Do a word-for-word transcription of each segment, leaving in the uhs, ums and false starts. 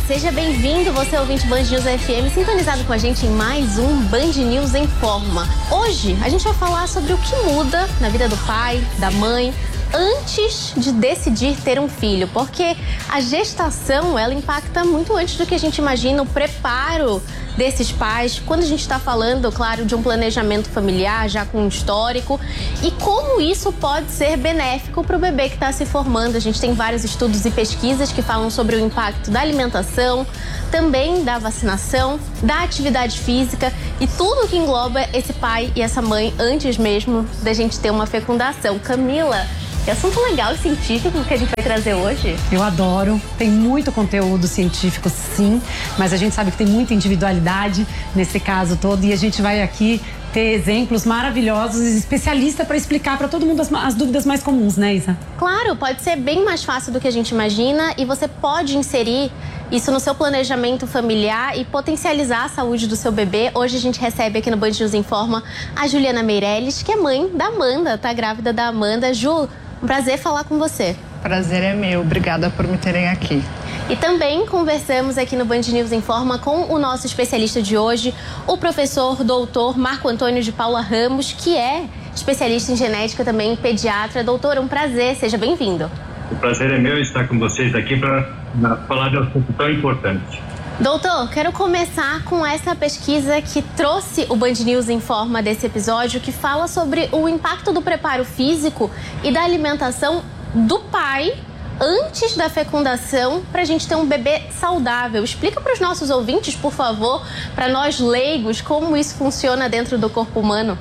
seja bem-vindo, você ouvinte Band News F M, sintonizado com a gente em mais um Band News em Forma. Hoje a gente vai falar sobre o que muda na vida do pai, da mãe, antes de decidir ter um filho, porque a gestação, ela impacta muito antes do que a gente imagina, o preparo desses pais, quando a gente está falando, claro, de um planejamento familiar, já com um histórico, e como isso pode ser benéfico para o bebê que está se formando. A gente tem vários estudos e pesquisas que falam sobre o impacto da alimentação, também da vacinação, da atividade física e tudo que engloba esse pai e essa mãe antes mesmo da gente ter uma fecundação. Camila, que assunto legal e científico que a gente vai trazer hoje. Eu adoro, tem muito conteúdo científico, sim, mas a gente sabe que tem muita individualidade nesse caso todo, e a gente vai aqui ter exemplos maravilhosos e especialista para explicar para todo mundo as, as dúvidas mais comuns, né, Isa? Claro, pode ser bem mais fácil do que a gente imagina, e você pode inserir isso no seu planejamento familiar e potencializar a saúde do seu bebê. Hoje a gente recebe aqui no Band News Informa a Juliana Meirelles, que é mãe da Amanda, tá grávida da Amanda. Ju, um prazer falar com você. Prazer é meu, obrigada por me terem aqui. E também conversamos aqui no Band News Informa com o nosso especialista de hoje, o professor doutor Marco Antônio de Paula Ramos, que é especialista em genética, também pediatra. Doutor, um prazer, seja bem-vindo. O prazer é meu estar com vocês aqui para falar de um assunto tão importante. Doutor, quero começar com essa pesquisa que trouxe o Band News Informa desse episódio, que fala sobre o impacto do preparo físico e da alimentação do pai antes da fecundação para a gente ter um bebê saudável. Explica para os nossos ouvintes, por favor, para nós leigos, como isso funciona dentro do corpo humano.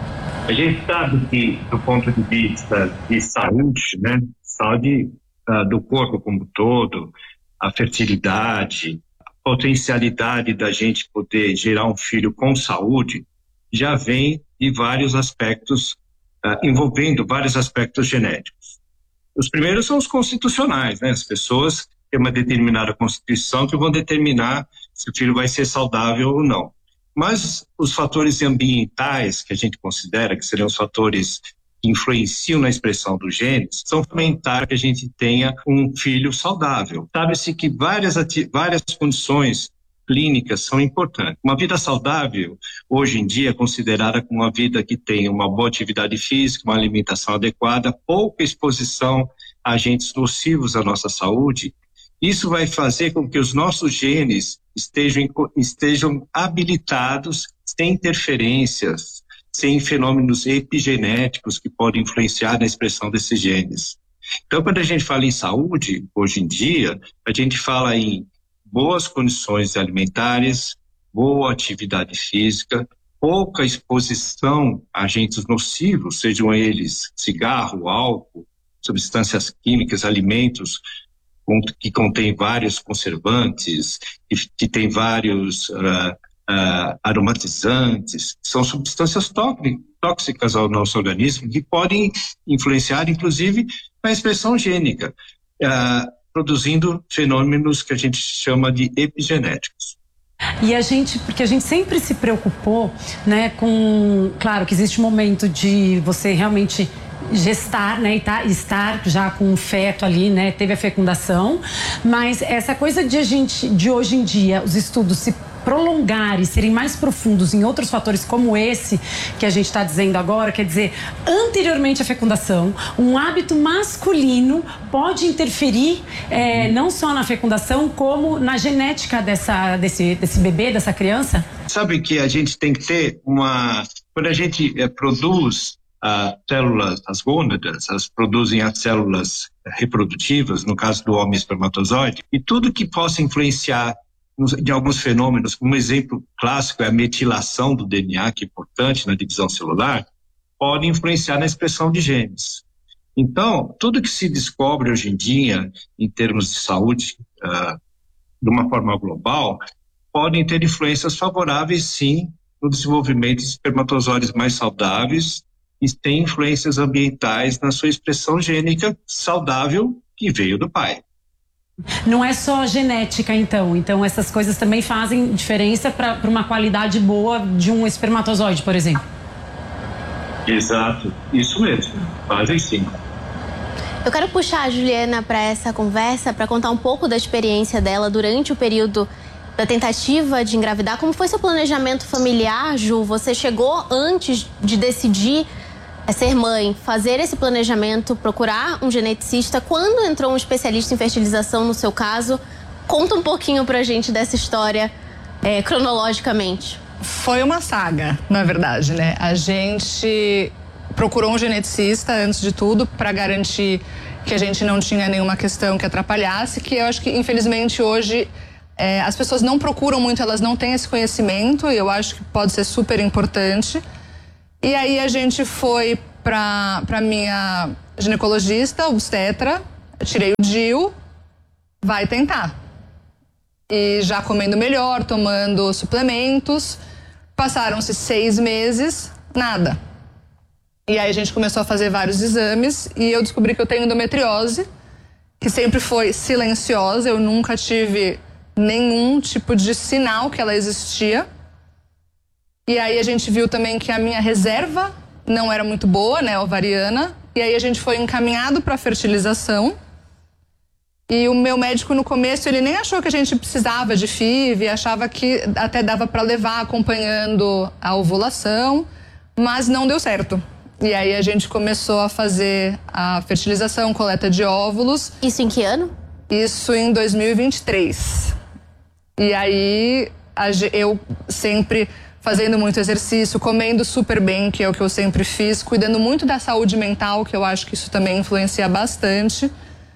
A gente sabe que, do ponto de vista de saúde, né, saúde uh, do corpo como um todo, a fertilidade, potencialidade da gente poder gerar um filho com saúde já vem de vários aspectos, uh, envolvendo vários aspectos genéticos. Os primeiros são os constitucionais, né? As pessoas têm uma determinada constituição que vão determinar se o filho vai ser saudável ou não. Mas os fatores ambientais que a gente considera que seriam os fatores que influenciam na expressão dos genes, são fundamentais para que a gente tenha um filho saudável. Sabe-se que várias, várias condições clínicas são importantes. Uma vida saudável, hoje em dia, é considerada como uma vida que tem uma boa atividade física, uma alimentação adequada, pouca exposição a agentes nocivos à nossa saúde. Isso vai fazer com que os nossos genes estejam, estejam habilitados, sem interferências, sem fenômenos epigenéticos que podem influenciar na expressão desses genes. Então, quando a gente fala em saúde, hoje em dia, a gente fala em boas condições alimentares, boa atividade física, pouca exposição a agentes nocivos, sejam eles cigarro, álcool, substâncias químicas, alimentos que contêm vários conservantes, que, que têm vários uh, uh, aromatizantes, são substâncias tóxicas ao nosso organismo que podem influenciar, inclusive, na expressão gênica, uh, produzindo fenômenos que a gente chama de epigenéticos. E a gente, porque a gente sempre se preocupou, né, com, claro que existe um momento de você realmente gestar, né, e tá, estar já com um feto ali, né, teve a fecundação, mas essa coisa de a gente, de hoje em dia, os estudos se prolongar e serem mais profundos em outros fatores como esse que a gente está dizendo agora, quer dizer, anteriormente à fecundação, um hábito masculino pode interferir é, não só na fecundação, como na genética dessa, desse, desse bebê, dessa criança? Sabe que a gente tem que ter uma... Quando a gente é, produz as células, as gônadas, elas produzem as células reprodutivas, no caso do homem espermatozoide, e tudo que possa influenciar de alguns fenômenos, um exemplo clássico é a metilação do D N A, que é importante na divisão celular, pode influenciar na expressão de genes. Então, tudo que se descobre hoje em dia, em termos de saúde, uh, de uma forma global, podem ter influências favoráveis, sim, no desenvolvimento de espermatozoides mais saudáveis e tem influências ambientais na sua expressão gênica saudável que veio do pai. Não é só genética, então. Então, essas coisas também fazem diferença para uma qualidade boa de um espermatozoide, por exemplo. Exato, isso mesmo. Fazem sim. Eu quero puxar a Juliana para essa conversa, para contar um pouco da experiência dela durante o período da tentativa de engravidar. Como foi seu planejamento familiar, Ju? Você chegou antes de decidir ser mãe, fazer esse planejamento, procurar um geneticista. Quando entrou um especialista em fertilização no seu caso? Conta um pouquinho pra gente dessa história é, cronologicamente. Foi uma saga, na verdade, né? A gente procurou um geneticista antes de tudo para garantir que a gente não tinha nenhuma questão que atrapalhasse, que eu acho que infelizmente hoje é, as pessoas não procuram muito, elas não têm esse conhecimento e eu acho que pode ser super importante. E aí a gente foi para para minha ginecologista, obstetra, tirei o D I U, vai tentar. E já comendo melhor, tomando suplementos, passaram-se seis meses, nada. E aí a gente começou a fazer vários exames e eu descobri que eu tenho endometriose, que sempre foi silenciosa, eu nunca tive nenhum tipo de sinal que ela existia. E aí a gente viu também que a minha reserva não era muito boa, né, ovariana, e aí a gente foi encaminhado para fertilização. E o meu médico no começo, ele nem achou que a gente precisava de F I V, achava que até dava para levar acompanhando a ovulação, mas não deu certo. E aí a gente começou a fazer a fertilização, coleta de óvulos. Isso em que ano? Isso em dois mil e vinte e três. E aí eu sempre fazendo muito exercício, comendo super bem, que é o que eu sempre fiz, cuidando muito da saúde mental, que eu acho que isso também influencia bastante.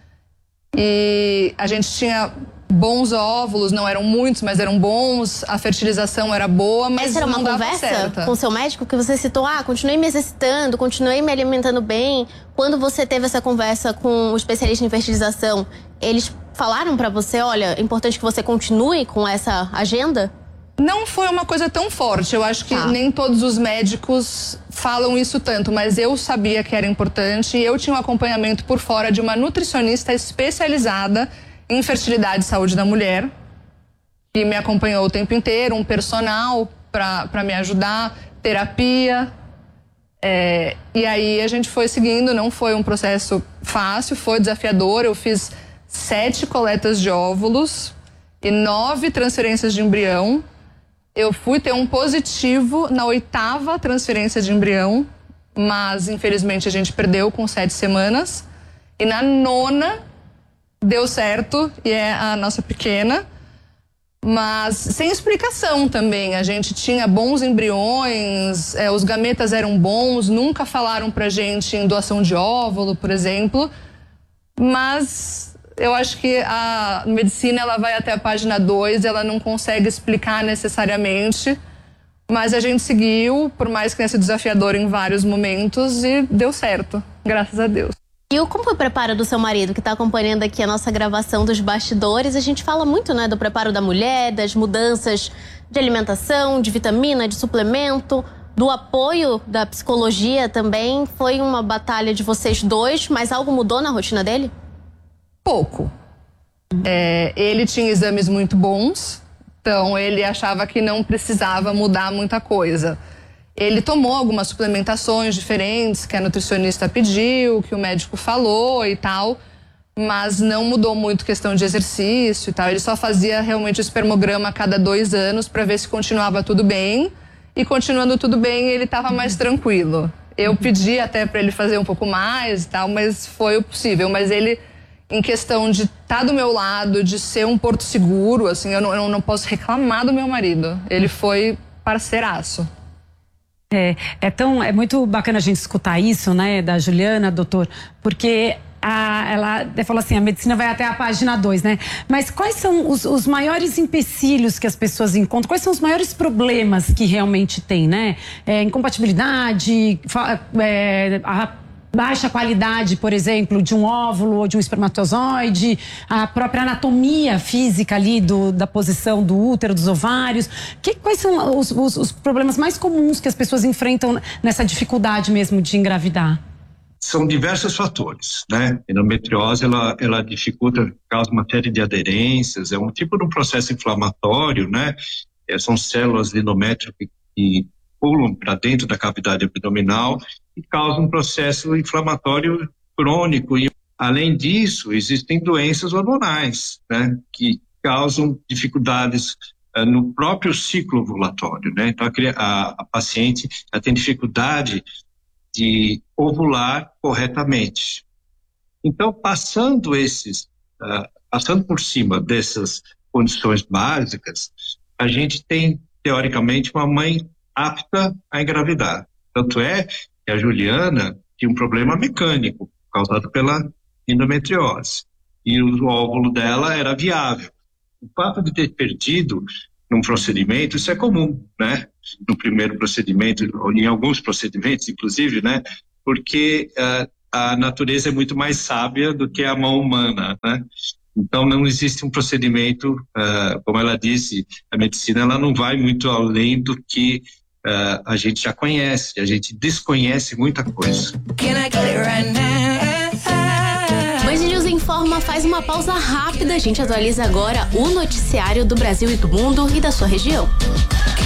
E a gente tinha bons óvulos, não eram muitos, mas eram bons, a fertilização era boa, mas essa era uma não dava conversa certa. Com o seu médico que você citou, ah, continuei me exercitando, continuei me alimentando bem. Quando você teve essa conversa com o especialista em fertilização, eles falaram pra você, olha, é importante que você continue com essa agenda? Não foi uma coisa tão forte, eu acho que tá. Nem todos os médicos falam isso tanto, mas eu sabia que era importante e eu tinha um acompanhamento por fora de uma nutricionista especializada em fertilidade e saúde da mulher, que me acompanhou o tempo inteiro, um personal para me ajudar, terapia. É, e aí a gente foi seguindo, não foi um processo fácil, foi desafiador. Eu fiz sete coletas de óvulos e nove transferências de embrião. Eu fui ter um positivo na oitava transferência de embrião, mas infelizmente a gente perdeu com sete semanas. E na nona deu certo, e é a nossa pequena, mas sem explicação também. A gente tinha bons embriões, é, os gametas eram bons, nunca falaram pra gente em doação de óvulo, por exemplo, mas eu acho que a medicina ela vai até a página dois, ela não consegue explicar necessariamente, mas a gente seguiu, por mais que tenha sido desafiador em vários momentos, e deu certo, graças a Deus. E como foi o preparo do seu marido, que está acompanhando aqui a nossa gravação dos bastidores? A gente fala muito, né, do preparo da mulher, das mudanças de alimentação, de vitamina, de suplemento, do apoio da psicologia também. Foi uma batalha de vocês dois, mas algo mudou na rotina dele? Pouco. É, ele tinha exames muito bons, então ele achava que não precisava mudar muita coisa. Ele tomou algumas suplementações diferentes que a nutricionista pediu, que o médico falou e tal, mas não mudou muito questão de exercício e tal. Ele só fazia realmente o espermograma a cada dois anos para ver se continuava tudo bem. E continuando tudo bem, ele estava mais tranquilo. Eu pedi até para ele fazer um pouco mais e tal, mas foi o possível. Mas ele, em questão de estar do meu lado, de ser um porto seguro, assim, eu não, eu não posso reclamar do meu marido. Ele foi parceiraço. É, é, tão, é muito bacana a gente escutar isso, né, da Juliana, doutor, porque a, ela falou assim, a medicina vai até a página dois, né? Mas quais são os, os maiores empecilhos que as pessoas encontram? Quais são os maiores problemas que realmente tem, né? É, incompatibilidade, é, a baixa qualidade, por exemplo, de um óvulo ou de um espermatozoide, a própria anatomia física ali do, da posição do útero, dos ovários. Que, quais são os, os, os problemas mais comuns que as pessoas enfrentam nessa dificuldade mesmo de engravidar? São diversos fatores, né? A endometriose, ela, ela dificulta, causa uma série de aderências, é um tipo de um processo inflamatório, né? É, são células de endométrio que, que pulam para dentro da cavidade abdominal e causa um processo inflamatório crônico e Além disso, existem doenças hormonais, né, que causam dificuldades uh, no próprio ciclo ovulatório, né? Então, a, a, a paciente ela tem dificuldade de ovular corretamente. Então, passando esses, uh, passando por cima dessas condições básicas, a gente tem, teoricamente, uma mãe apta a engravidar. Tanto é que a Juliana tinha um problema mecânico causado pela endometriose e o óvulo dela era viável. O fato de ter perdido num procedimento, isso é comum, né? No primeiro procedimento, ou em alguns procedimentos, inclusive, né? Porque uh, a natureza é muito mais sábia do que a mão humana, né? Então, não existe um procedimento, uh, como ela disse, a medicina ela não vai muito além do que uh, a gente já conhece, a gente desconhece muita coisa. Band News Informa faz uma pausa rápida, a gente atualiza agora o noticiário do Brasil e do mundo e da sua região.